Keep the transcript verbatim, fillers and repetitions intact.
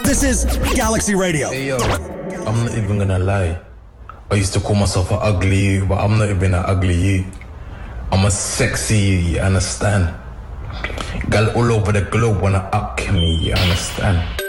This is Galaxy Radio. Hey yo, I'm not even gonna lie. I used to call myself an ugly you, but I'm not even an ugly you. I'm a sexy you, you understand? Girl all over the globe wanna up me, you understand?